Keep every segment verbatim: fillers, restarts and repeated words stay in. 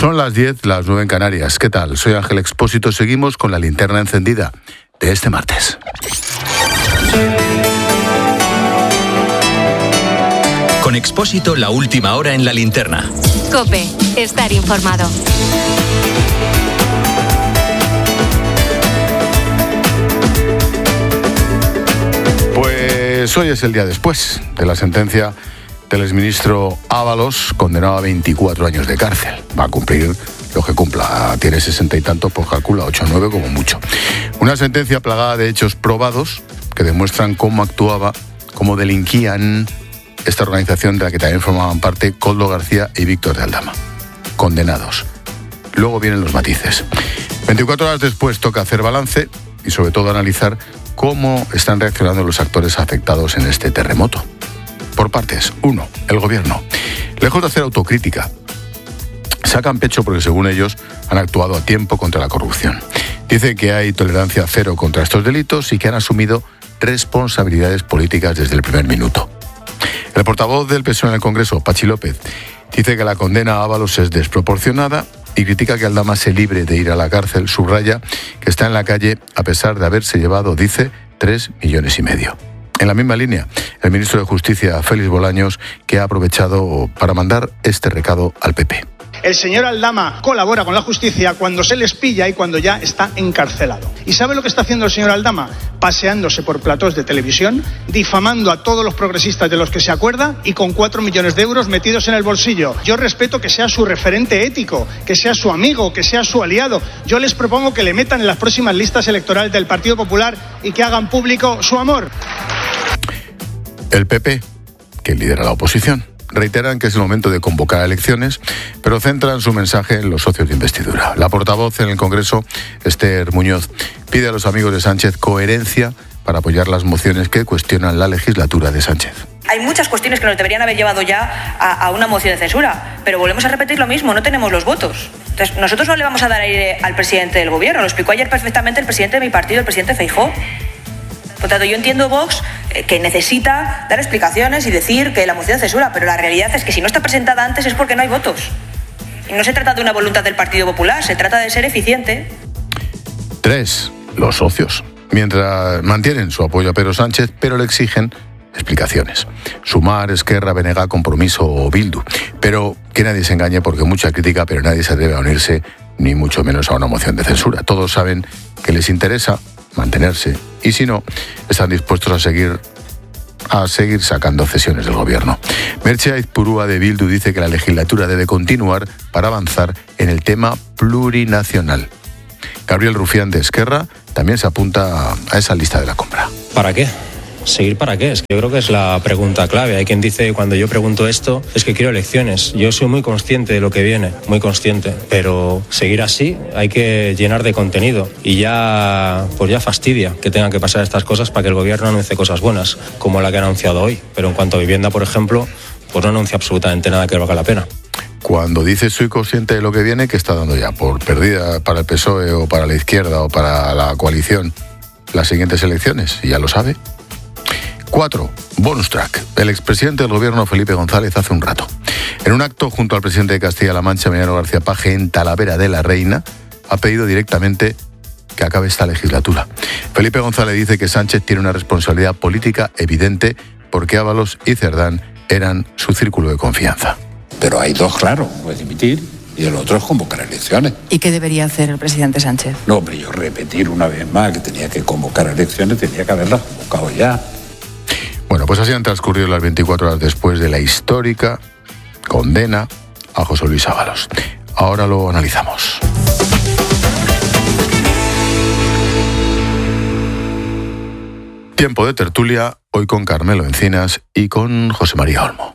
Son las diez, las nueve en Canarias. ¿Qué tal? Soy Ángel Expósito. Seguimos con la linterna encendida de este martes. Con Expósito, la última hora en la linterna. COPE, estar informado. Pues hoy es el día después de la sentencia del exministro Ábalos, condenado a veinticuatro años de cárcel. Va a cumplir lo que cumpla. Tiene sesenta y tantos, pues calcula ocho o nueve como mucho. Una sentencia plagada de hechos probados que demuestran cómo actuaba, cómo delinquían esta organización de la que también formaban parte Koldo García y Víctor de Aldama. Condenados. Luego vienen los matices. veinticuatro horas después toca hacer balance y sobre todo analizar cómo están reaccionando los actores afectados en este terremoto. Por partes. Uno, el gobierno. Lejos de hacer autocrítica, sacan pecho porque según ellos han actuado a tiempo contra la corrupción. Dicen que hay tolerancia cero contra estos delitos y que han asumido responsabilidades políticas desde el primer minuto. El portavoz del P S O E en el Congreso, Pachi López, dice que la condena a Ábalos es desproporcionada y critica que Aldama se libre de ir a la cárcel. Subraya que está en la calle a pesar de haberse llevado, dice, tres millones y medio. En la misma línea, el ministro de Justicia, Félix Bolaños, que ha aprovechado para mandar este recado al P P. El señor Aldama colabora con la justicia cuando se les pilla y cuando ya está encarcelado. ¿Y sabe lo que está haciendo el señor Aldama? Paseándose por platós de televisión, difamando a todos los progresistas de los que se acuerda y con cuatro millones de euros metidos en el bolsillo. Yo respeto que sea su referente ético, que sea su amigo, que sea su aliado. Yo les propongo que le metan en las próximas listas electorales del Partido Popular y que hagan público su amor. El P P, que lidera la oposición, reiteran que es el momento de convocar elecciones, pero centran su mensaje en los socios de investidura. La portavoz en el Congreso, Esther Muñoz, pide a los amigos de Sánchez coherencia para apoyar las mociones que cuestionan la legislatura de Sánchez. Hay muchas cuestiones que nos deberían haber llevado ya a, a una moción de censura, pero volvemos a repetir lo mismo, no tenemos los votos. Entonces, nosotros no le vamos a dar aire al presidente del gobierno, lo explicó ayer perfectamente el presidente de mi partido, el presidente Feijóo. Por tanto, yo entiendo Vox eh, que necesita dar explicaciones y decir que la moción de censura, pero la realidad es que si no está presentada antes es porque no hay votos. Y no se trata de una voluntad del Partido Popular, se trata de ser eficiente. Tres, los socios. Mientras mantienen su apoyo a Pedro Sánchez, pero le exigen explicaciones. Sumar, Esquerra, B N G, Compromiso o Bildu. Pero que nadie se engañe porque mucha crítica, pero nadie se atreve a unirse, ni mucho menos a una moción de censura. Todos saben que les interesa mantenerse y si no, están dispuestos a seguir a seguir sacando cesiones del gobierno. Merche Aizpurúa de Bildu dice que la legislatura debe continuar para avanzar en el tema plurinacional. Gabriel Rufián de Esquerra también se apunta a esa lista de la compra. ¿Para qué? ¿Seguir para qué? Es que yo creo que es la pregunta clave. Hay quien dice, cuando yo pregunto esto, es que quiero elecciones. Yo soy muy consciente de lo que viene, muy consciente. Pero seguir así hay que llenar de contenido. Y ya, pues ya fastidia que tengan que pasar estas cosas para que el gobierno anuncie cosas buenas, como la que ha anunciado hoy. Pero en cuanto a vivienda, por ejemplo, pues no anuncia absolutamente nada que valga la pena. Cuando dice soy consciente de lo que viene, ¿qué está dando ya? ¿Por perdida para el P S O E o para la izquierda o para la coalición las siguientes elecciones? ¿Y ya lo sabe? Cuatro, bonus track. El expresidente del gobierno, Felipe González, hace un rato. En un acto junto al presidente de Castilla-La Mancha, Emiliano García Paje, en Talavera de la Reina, ha pedido directamente que acabe esta legislatura. Felipe González dice que Sánchez tiene una responsabilidad política evidente porque Ábalos y Cerdán eran su círculo de confianza. Pero hay dos claros, puede dimitir y el otro es convocar elecciones. ¿Y qué debería hacer el presidente Sánchez? No, hombre, yo repetir una vez más que tenía que convocar elecciones, tenía que haberlas convocado ya. Bueno, pues así han transcurrido las veinticuatro horas después de la histórica condena a José Luis Ábalos. Ahora lo analizamos. Tiempo de tertulia, hoy con Carmelo Encinas y con José María Olmo.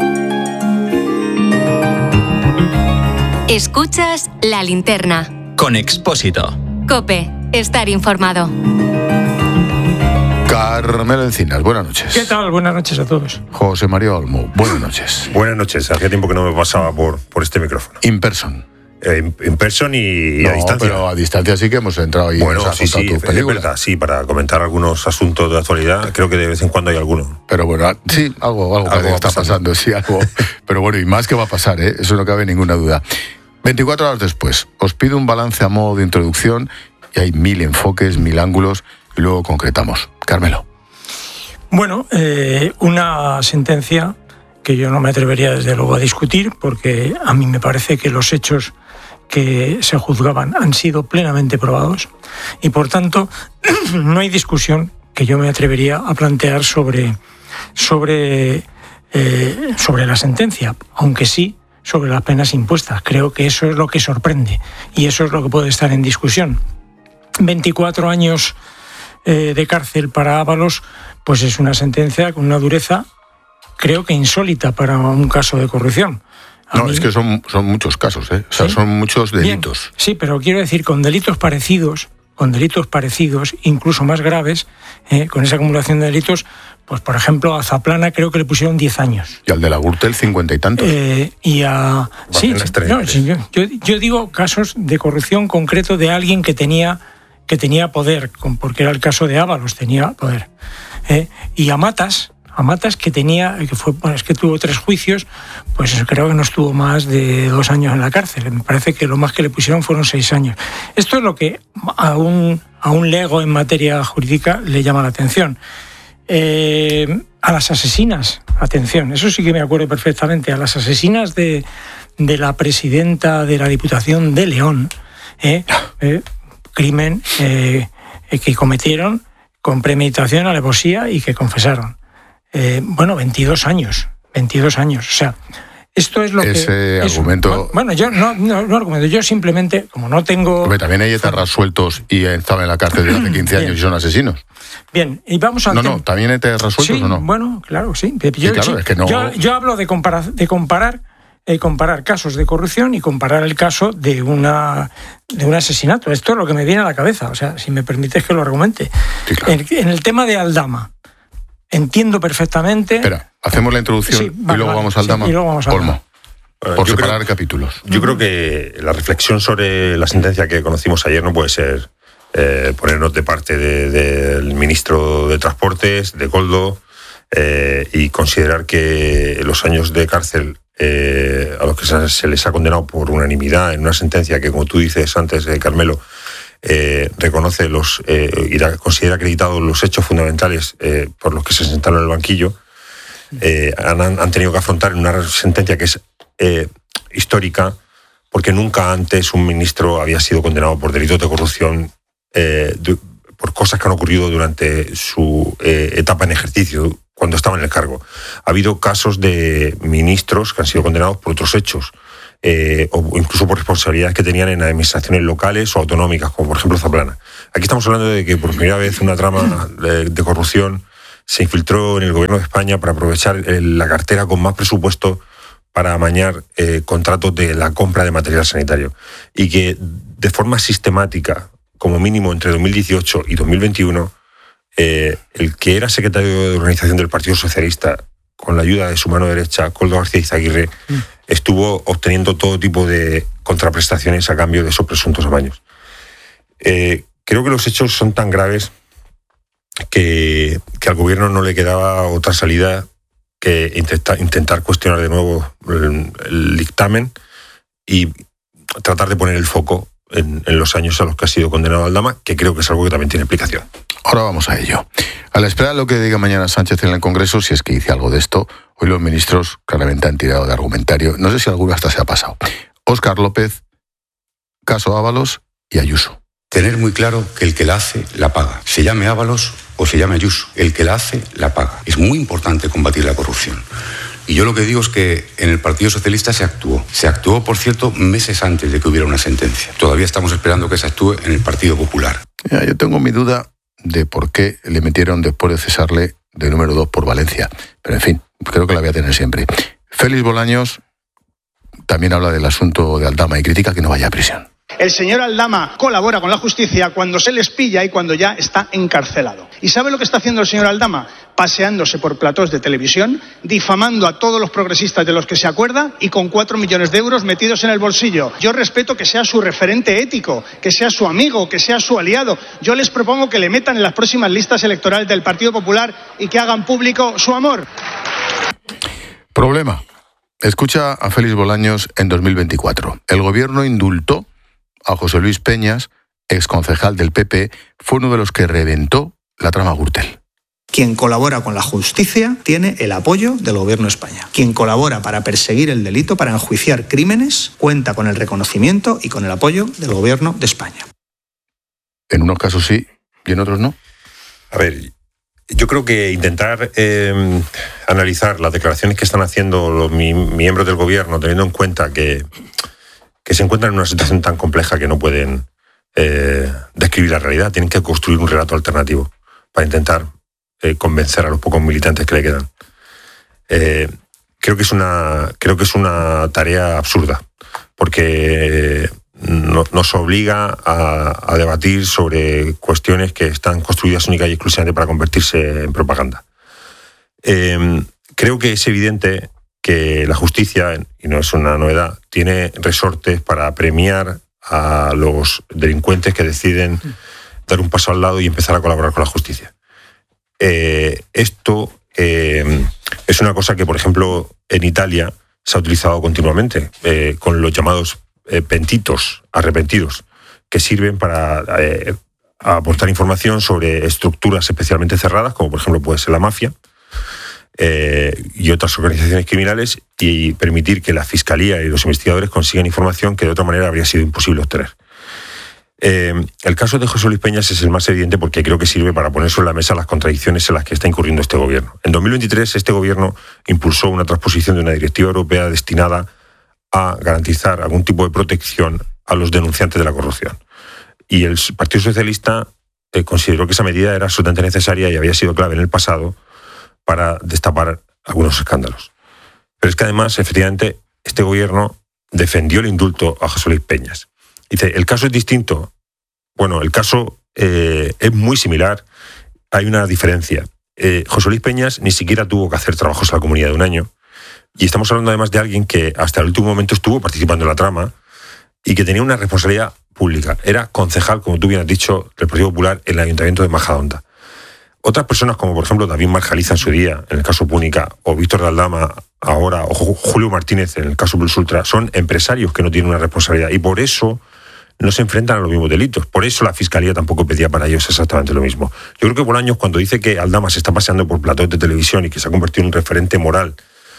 Escuchas La Linterna. Con Expósito. COPE, estar informado. Carmelo Encinas, buenas noches. ¿Qué tal? Buenas noches a todos. José María Olmo, buenas noches. Buenas noches, hacía tiempo que no me pasaba por, por este micrófono. In person. Eh, in, in person y no, a distancia. Pero a distancia sí que hemos entrado ahí. Bueno, nos sí, sí, tus es verdad, sí, para comentar algunos asuntos de actualidad, creo que de vez en cuando hay alguno. Pero bueno, sí, algo, algo, algo está pasando, sí, algo. Pero bueno, y más que va a pasar, ¿eh? Eso no cabe ninguna duda. veinticuatro horas después, os pido un balance a modo de introducción y hay mil enfoques, mil ángulos y luego concretamos. Carmelo. Bueno, eh, una sentencia que yo no me atrevería desde luego a discutir, porque a mí me parece que los hechos que se juzgaban han sido plenamente probados y por tanto no hay discusión que yo me atrevería a plantear sobre, sobre, eh, sobre la sentencia, aunque sí sobre las penas impuestas. Creo que eso es lo que sorprende y eso es lo que puede estar en discusión. veinticuatro años eh, de cárcel para Ábalos, pues es una sentencia con una dureza creo que insólita para un caso de corrupción. A no, mí... es que son, son muchos casos, ¿eh? O sea, ¿sí? Son muchos delitos. Bien, sí, pero quiero decir, con delitos parecidos, con delitos parecidos, incluso más graves, eh, con esa acumulación de delitos, pues por ejemplo a Zaplana creo que le pusieron diez años. Y al de la Gürtel cincuenta y tantos. Eh, y a... Sí, no, sí yo, yo, yo digo casos de corrupción concreto de alguien que tenía, que tenía poder, porque era el caso de Ábalos, tenía poder. Eh, y a Matas... A Matas, que tenía, que fue, bueno, es que tuvo tres juicios, pues creo que no estuvo más de dos años en la cárcel. Me parece que lo más que le pusieron fueron seis años. Esto es lo que a un, a un lego en materia jurídica le llama la atención. Eh, a las asesinas, atención, eso sí que me acuerdo perfectamente, a las asesinas de, de la presidenta de la Diputación de León, eh, eh, crimen eh, que cometieron con premeditación, alevosía y que confesaron. Eh, bueno, veintidós años, veintidós años, o sea, esto es lo Ese que... Ese argumento... Es, bueno, yo no, no, no argumento, yo simplemente, como no tengo... Hombre, también hay etarras sueltos y estaban en la cárcel desde hace quince años y son asesinos. Bien, y vamos a... No, no, ¿también hay etarras sueltos sí, o no? Bueno, claro, sí. Yo, sí, claro, sí, es que no... yo, yo hablo de comparar, de comparar, eh, comparar casos de corrupción y comparar el caso de, una, de un asesinato. Esto es lo que me viene a la cabeza, o sea, si me permites que lo argumente. Sí, claro. en, en el tema de Aldama, entiendo perfectamente... Espera, hacemos la introducción sí, vale, y luego vale, vamos al Aldama. Sí, y luego vamos al Olmo. Bueno, por yo separar creo, capítulos. Yo creo que la reflexión sobre la sentencia que conocimos ayer no puede ser eh, ponernos de parte de, de, del ministro de Transportes, de Koldo, eh, y considerar que los años de cárcel eh, a los que se, se les ha condenado por unanimidad en una sentencia que, como tú dices antes, eh, Carmelo, eh, reconoce los eh, y da, considera acreditados los hechos fundamentales eh, por los que se sentaron en el banquillo, eh, han, han tenido que afrontar una sentencia que es eh, histórica, porque nunca antes un ministro había sido condenado por delitos de corrupción, eh, de, por cosas que han ocurrido durante su eh, etapa en ejercicio, cuando estaba en el cargo. Ha habido casos de ministros que han sido condenados por otros hechos, Eh, o incluso por responsabilidades que tenían en administraciones locales o autonómicas, como por ejemplo Zaplana. Aquí estamos hablando de que por primera vez una trama de, de corrupción se infiltró en el gobierno de España para aprovechar el, la cartera con más presupuesto para amañar eh, contratos de la compra de material sanitario, y que de forma sistemática, como mínimo entre dos mil dieciocho y dos mil veintiuno, eh, el que era secretario de organización del Partido Socialista, con la ayuda de su mano derecha, Koldo García Izaguirre, mm. estuvo obteniendo todo tipo de contraprestaciones a cambio de esos presuntos amaños. Eh, creo que los hechos son tan graves que, que al gobierno no le quedaba otra salida que intenta, intentar cuestionar de nuevo el, el dictamen y tratar de poner el foco en, en los años a los que ha sido condenado Aldama, que creo que es algo que también tiene explicación. Ahora vamos a ello. A la espera de lo que diga mañana Sánchez en el Congreso, si es que dice algo de esto, hoy los ministros claramente han tirado de argumentario. No sé si alguno hasta se ha pasado. Óscar López, caso Ábalos y Ayuso. Tener muy claro que el que la hace, la paga. Se llame Ábalos o se llame Ayuso. El que la hace, la paga. Es muy importante combatir la corrupción. Y yo lo que digo es que en el Partido Socialista se actuó. Se actuó, por cierto, meses antes de que hubiera una sentencia. Todavía estamos esperando que se actúe en el Partido Popular. Ya, yo tengo mi duda de por qué le metieron después de cesarle de número dos por Valencia. Pero en fin, creo que la voy a tener siempre. Félix Bolaños también habla del asunto de Aldama y critica que no vaya a prisión. El señor Aldama colabora con la justicia cuando se les pilla y cuando ya está encarcelado. ¿Y sabe lo que está haciendo el señor Aldama? Paseándose por platós de televisión, difamando a todos los progresistas de los que se acuerda y con cuatro millones de euros metidos en el bolsillo. Yo respeto que sea su referente ético, que sea su amigo, que sea su aliado. Yo les propongo que le metan en las próximas listas electorales del Partido Popular y que hagan público su amor. Problema. Escucha a Félix Bolaños en dos mil veinticuatro. El gobierno indultó a José Luis Peñas, exconcejal del P P, fue uno de los que reventó la trama Gürtel. Quien colabora con la justicia tiene el apoyo del Gobierno de España. Quien colabora para perseguir el delito, para enjuiciar crímenes, cuenta con el reconocimiento y con el apoyo del Gobierno de España. En unos casos sí y en otros no. A ver, yo creo que intentar eh, analizar las declaraciones que están haciendo los mi, miembros del Gobierno, teniendo en cuenta que, que se encuentran en una situación tan compleja que no pueden eh, describir la realidad, tienen que construir un relato alternativo para intentar Eh, convencer a los pocos militantes que le quedan. Eh, creo que es una creo que es una tarea absurda, porque no, nos obliga a, a debatir sobre cuestiones que están construidas única y exclusivamente para convertirse en propaganda. Eh, creo que es evidente que la justicia, y no es una novedad, tiene resortes para premiar a los delincuentes que deciden dar un paso al lado y empezar a colaborar con la justicia. Eh, esto eh, es una cosa que, por ejemplo, en Italia se ha utilizado continuamente, eh, con los llamados eh, pentitos, arrepentidos, que sirven para eh, aportar información sobre estructuras especialmente cerradas, como por ejemplo puede ser la mafia, eh, y otras organizaciones criminales, y permitir que la Fiscalía y los investigadores consigan información que de otra manera habría sido imposible obtener. Eh, el caso de José Luis Peñas es el más evidente porque creo que sirve para poner sobre la mesa las contradicciones en las que está incurriendo este gobierno. En dos mil veintitrés este gobierno impulsó una transposición de una directiva europea destinada a garantizar algún tipo de protección a los denunciantes de la corrupción. Y el Partido Socialista eh, consideró que esa medida era absolutamente necesaria y había sido clave en el pasado para destapar algunos escándalos. Pero es que además, efectivamente, este gobierno defendió el indulto a José Luis Peñas. Dice, el caso es distinto. Bueno, el caso eh, es muy similar. Hay una diferencia. Eh, José Luis Peñas ni siquiera tuvo que hacer trabajos en la comunidad de un año. Y estamos hablando además de alguien que hasta el último momento estuvo participando en la trama y que tenía una responsabilidad pública. Era concejal, como tú bien has dicho, del Partido Popular en el Ayuntamiento de Majadahonda. Otras personas, como por ejemplo David Marjaliza en su día, en el caso Púnica, o Víctor de Aldama ahora, o Julio Martínez en el caso Plus Ultra, son empresarios que no tienen una responsabilidad. Y por eso no se enfrentan a los mismos delitos. Por eso la Fiscalía tampoco pedía para ellos exactamente lo mismo. Yo creo que Bolaños, cuando dice que Aldama se está paseando por platós de televisión y que se ha convertido en un referente moral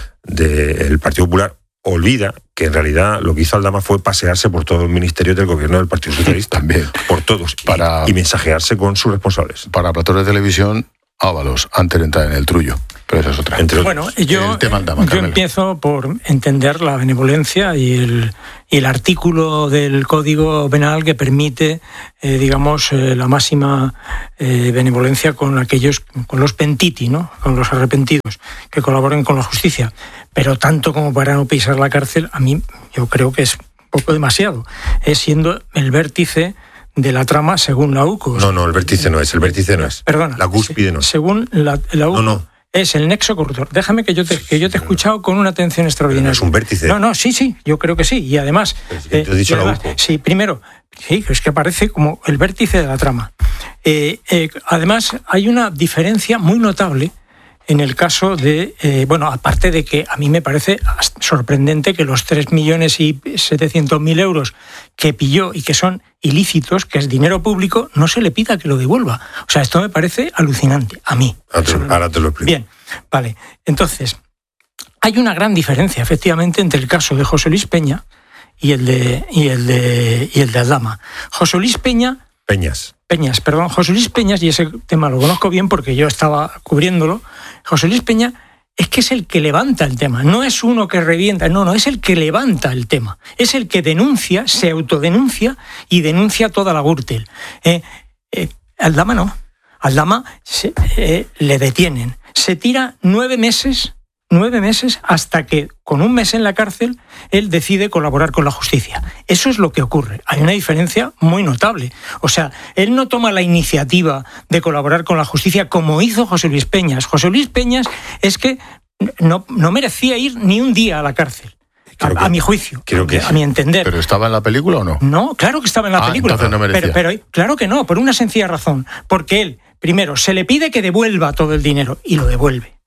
del Partido Popular, olvida que en realidad lo que hizo Aldama fue pasearse por todo el ministerio del gobierno del Partido Socialista. También. Por todos. Para, y, y mensajearse con sus responsables. Para platós de televisión, Ábalos, antes de entrar en el trullo. Pero esa es otra. Entre bueno, yo, el tema Aldama, yo empiezo por entender la benevolencia y el, y el artículo del Código Penal que permite, eh, digamos, eh, la máxima eh, benevolencia con aquellos, con los pentiti, ¿no? Con los arrepentidos, que colaboren con la justicia. Pero tanto como para no pisar la cárcel, a mí yo creo que es un poco demasiado. Es siendo el vértice de la trama según la U C O. No, no, el vértice no es, el vértice no es. Perdona. La cúspide no es. Según la, la U C O. No, no. Es el nexo corruptor. Déjame que yo te, que yo te he escuchado con una atención extraordinaria. No es un vértice. No, no, sí, sí, yo creo que sí. Y además... Si te he dicho la U C O. Sí, primero, sí, es que aparece como el vértice de la trama. Eh, eh, además, hay una diferencia muy notable en el caso de... Eh, bueno, aparte de que a mí me parece sorprendente que los tres millones y setecientos mil euros que pilló y que son ilícitos, que es dinero público, no se le pida que lo devuelva. O sea, esto me parece alucinante, a mí. Ahora te lo explico. Bien, vale. Entonces, hay una gran diferencia, efectivamente, entre el caso de José Luis Peña y el de, y el de, y el de Aldama. José Luis Peña... Peñas. Peñas, perdón. José Luis Peñas, y ese tema lo conozco bien porque yo estaba cubriéndolo. José Luis Peña es que es el que levanta el tema, no es uno que revienta, no, no, es el que levanta el tema, es el que denuncia, se autodenuncia y denuncia toda la Gürtel. Eh, eh, Aldama no, Aldama se, eh, le detienen, se tira nueve meses, nueve meses hasta que con un mes en la cárcel él decide colaborar con la justicia. Eso es lo que ocurre. Hay una diferencia muy notable. O sea, él no toma la iniciativa de colaborar con la justicia como hizo José Luis Peñas. José Luis Peñas es que no, no merecía ir ni un día a la cárcel. A, que, a mi juicio, creo que a mi entender. ¿Pero estaba en la película o no? No, claro que estaba en la ah, película. Entonces no merecía. Pero, pero claro que no, por una sencilla razón. Porque él, primero, se le pide que devuelva todo el dinero y lo devuelve.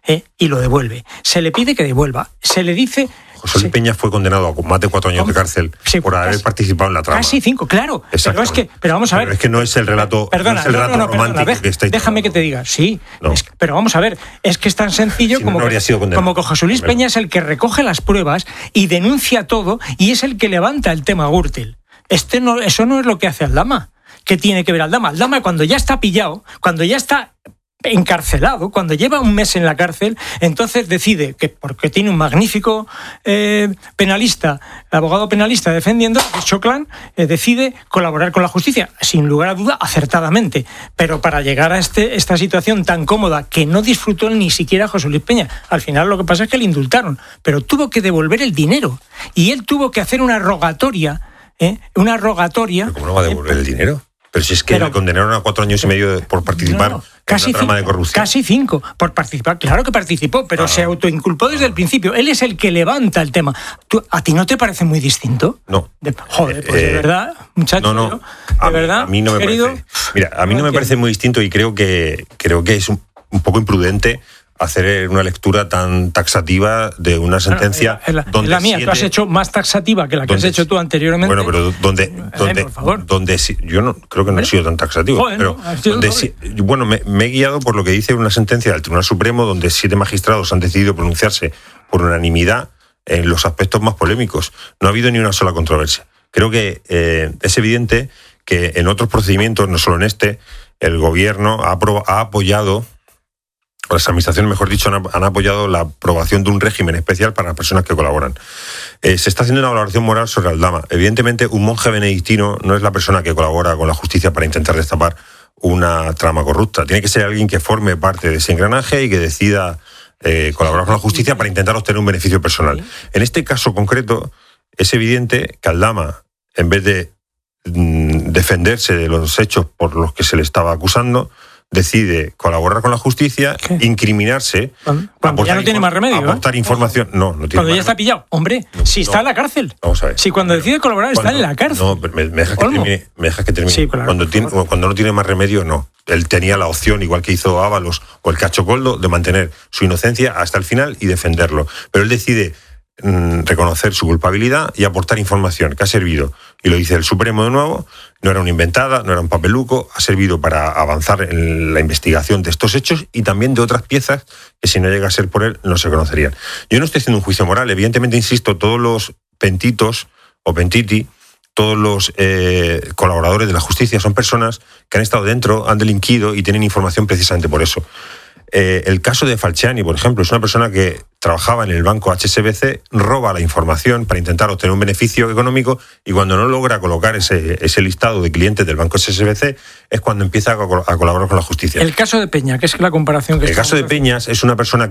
¿eh? Y lo devuelve. Se le pide que devuelva. Se le dice... José Luis Peña fue condenado a más de cuatro años de cárcel sí, por haber casi, participado en la trama. Casi cinco, claro. Pero es que, pero vamos a ver. Pero es que no es el relato, perdona, no es el relato no, no, romántico perdona, que estáis déjame tomando. que te diga, sí. No. Es, pero vamos a ver, es que es tan sencillo si como, no, no que, como que José Luis Peña es el que recoge las pruebas y denuncia todo y es el que levanta el tema Gürtel. Este no, eso no es lo que hace Aldama. ¿Qué tiene que ver Aldama? Aldama cuando ya está pillado, cuando ya está encarcelado, cuando lleva un mes en la cárcel, entonces decide que, porque tiene un magnífico eh, penalista, abogado penalista defendiendo, que es Choclán, eh, decide colaborar con la justicia, sin lugar a duda, acertadamente. Pero para llegar a este, esta situación tan cómoda, que no disfrutó ni siquiera José Luis Peña, al final lo que pasa es que le indultaron, pero tuvo que devolver el dinero, y él tuvo que hacer una rogatoria, ¿eh? una rogatoria... ¿Pero cómo no va a devolver el dinero? Pero si es que pero, le condenaron a cuatro años y medio por participar no, no, casi en una trama cinco, de corrupción. Casi cinco por participar. Claro que participó, pero ah, se autoinculpó desde ah, el principio. Él es el que levanta el tema. ¿Tú, ¿A ti no te parece muy distinto? No. De, joder, pues eh, de verdad, muchacho. No, no. Yo, de a verdad, a mí no me querido, parece. Mira, a mí no, no me parece muy distinto y creo que creo que es un, un poco imprudente hacer una lectura tan taxativa de una sentencia. No, la, donde la mía, siete, tú has hecho más taxativa que la que donde, has hecho tú anteriormente. Bueno, pero donde, donde, eh, por favor. donde yo no creo que no he sido tan taxativo. Joder, pero no, donde, si, bueno, me, me he guiado por lo que dice una sentencia del Tribunal Supremo, donde siete magistrados han decidido pronunciarse por unanimidad en los aspectos más polémicos. No ha habido ni una sola controversia. Creo que eh, es evidente que en otros procedimientos, no solo en este, el gobierno ha, aprobado, ha apoyado. Las administraciones, mejor dicho, han, han apoyado la aprobación de un régimen especial para las personas que colaboran. Eh, se está haciendo una valoración moral sobre Aldama. Evidentemente, un monje benedictino no es la persona que colabora con la justicia para intentar destapar una trama corrupta. Tiene que ser alguien que forme parte de ese engranaje y que decida eh, colaborar con la justicia para intentar obtener un beneficio personal. En este caso concreto, es evidente que Aldama, en vez de mm, defenderse de los hechos por los que se le estaba acusando, decide colaborar con la justicia, ¿qué? Incriminarse, cuando, cuando ya no tiene más remedio, aportar ¿eh? información. No, no tiene cuando más ya está pillado. Hombre, no, si está no. en la cárcel. Vamos a ver. Si cuando decide colaborar cuando, está en la cárcel. No, me, me dejas que termine. Me dejas que termine. Sí, claro, cuando, tiene, cuando no tiene más remedio, no. Él tenía la opción, igual que hizo Ábalos o el Cacho Coldo, de mantener su inocencia hasta el final y defenderlo. Pero él decide mmm, reconocer su culpabilidad y aportar información que ha servido, y lo dice el Supremo de nuevo, no era una inventada, no era un papeluco, ha servido para avanzar en la investigación de estos hechos y también de otras piezas que si no llega a ser por él no se conocerían. Yo no estoy haciendo un juicio moral, evidentemente, insisto, todos los pentitos o pentiti, todos los eh, colaboradores de la justicia son personas que han estado dentro, han delinquido y tienen información precisamente por eso. Eh, el caso de Falciani, por ejemplo, es una persona que trabajaba en el banco H S B C, roba la información para intentar obtener un beneficio económico y cuando no logra colocar ese, ese listado de clientes del banco H S B C es cuando empieza a, co- a colaborar con la justicia. El caso de Peña, que es la comparación que... El caso de Peñas es una persona que